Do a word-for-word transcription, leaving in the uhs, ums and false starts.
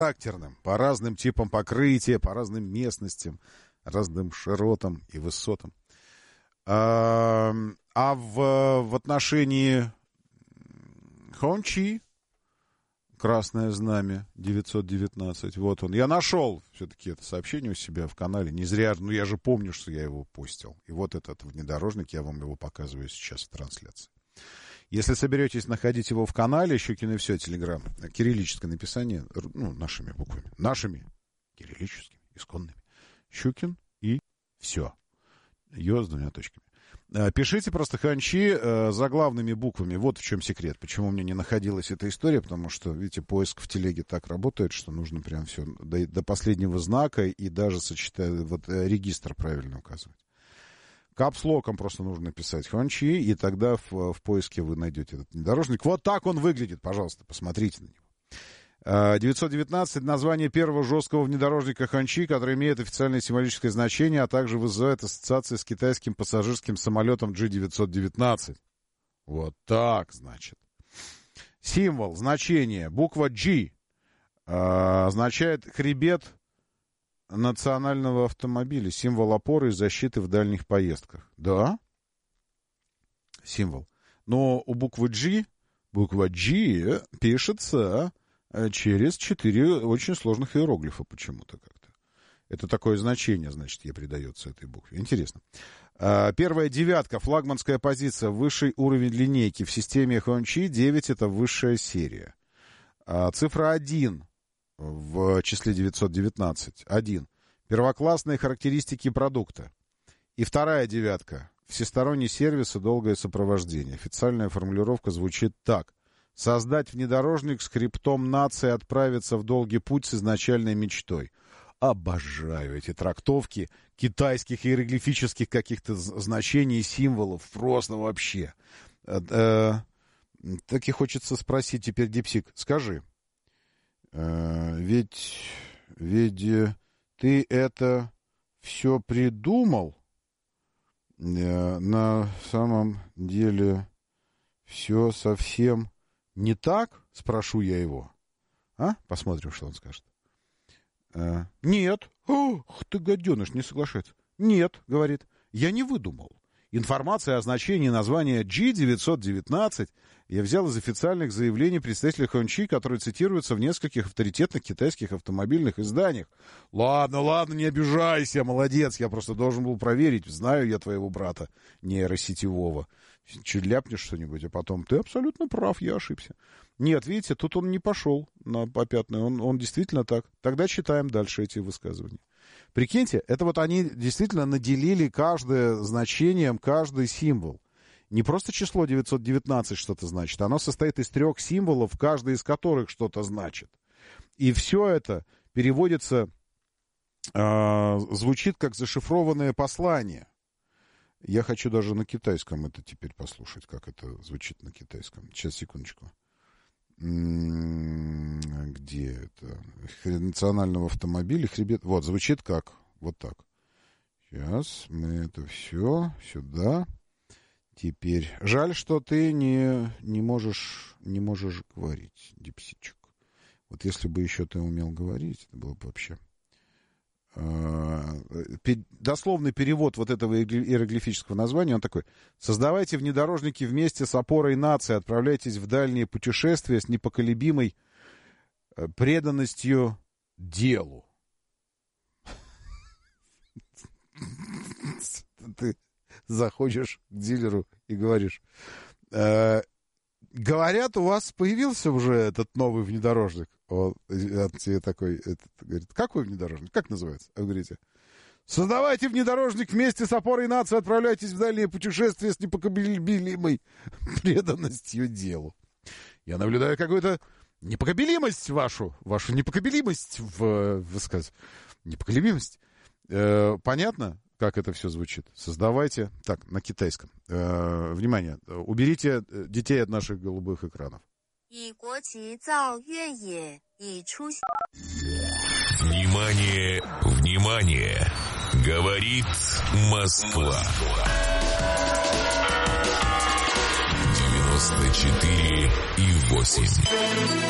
характерным, по разным типам покрытия, по разным местностям, разным широтам и высотам. А, а в, в отношении Хончи красное знамя девятьсот девятнадцать. Вот он. Я нашел все-таки это сообщение у себя в канале. Не зря, ну я же помню, что я его постил. И вот этот внедорожник, я вам его показываю сейчас в трансляции. Если соберетесь находить его в канале, Щукин и все, Телеграм, кириллическое написание, ну, нашими буквами, нашими, кириллическими, исконными. Щукин и все. Ё с двумя точками. Пишите просто Хончи э, заглавными буквами. Вот в чем секрет. Почему у меня не находилась эта история. Потому что, видите, поиск в телеге так работает, что нужно прям все до, до последнего знака и даже сочетать, вот регистр правильно указывать. Капслоком просто нужно написать Хончи, и тогда в, в поиске вы найдете этот внедорожник. Вот так он выглядит, пожалуйста, посмотрите на него. девятьсот девятнадцать — название первого жесткого внедорожника Хончи, который имеет официальное символическое значение, а также вызывает ассоциации с китайским пассажирским самолетом джи девятьсот девятнадцать. Вот так, значит. Символ, значение, буква G означает хребет национального автомобиля, символ опоры и защиты в дальних поездках. Да? Символ. Но у буквы G, буква G пишется через четыре очень сложных иероглифа почему-то как-то. Это такое значение, значит, ей придается этой букве. Интересно. Первая девятка, флагманская позиция, высший уровень линейки. В системе Хончи девять — это высшая серия. Цифра один в числе девятьсот девятнадцать. один. Первоклассные характеристики продукта. И вторая девятка. Всесторонний сервис и долгое сопровождение. Официальная формулировка звучит так. Создать внедорожник с хребтом нации, отправиться в долгий путь с изначальной мечтой. Обожаю эти трактовки китайских иероглифических каких-то значений и символов. Просто вообще. Так и хочется спросить теперь, Дипсик, скажи. Ведь, ведь ты это все придумал? На самом деле все совсем не так? Спрошу я его. А? Посмотрим, что он скажет. Нет. Ох, ты гаденыш, не соглашается. Нет, говорит, я не выдумал. Информация о значении названия джи девятьсот девятнадцать я взял из официальных заявлений представителей Хончи, которые цитируются в нескольких авторитетных китайских автомобильных изданиях. Ладно, ладно, не обижайся, молодец, я просто должен был проверить, знаю я твоего брата нейросетевого. Чуть ляпнешь что-нибудь, а потом ты абсолютно прав, я ошибся. Нет, видите, тут он не пошел на попятную, он, он действительно так. Тогда читаем дальше эти высказывания. Прикиньте, это вот они действительно наделили каждое значением, каждый символ. Не просто число девятьсот девятнадцать что-то значит, оно состоит из трех символов, каждый из которых что-то значит. И все это переводится, э, звучит как зашифрованное послание. Я хочу даже на китайском это теперь послушать, как это звучит на китайском. Сейчас, секундочку. Где это? Национального автомобиля, хребет. Вот, звучит как? Вот так. Сейчас мы это все сюда. Теперь. Жаль, что ты не, не можешь, не можешь говорить, Дипсичек. Вот если бы еще ты умел говорить, это было бы вообще... Дословный перевод вот этого иероглифического названия, он такой: создавайте внедорожники вместе с опорой нации, отправляйтесь в дальние путешествия с непоколебимой преданностью делу. Ты заходишь к дилеру и говоришь: говорят, у вас появился уже этот новый внедорожник. Он тебе такой, этот, говорит, какой внедорожник? Как называется? А вы говорите: создавайте внедорожник вместе с опорой нации, отправляйтесь в дальние путешествия с непоколебимой преданностью делу. Я наблюдаю какую-то непоколебимость вашу, вашу непоколебимость в высказывании. Непоколебимость. Э, понятно, как это все звучит? Создавайте. Так, на китайском. Э, внимание, уберите детей от наших голубых экранов. Внимание, внимание! Говорит Москва. девяносто четыре и восемь.